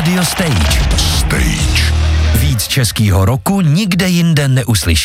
Radio Stage. Víc českýho roku nikde jinde neuslyšíš.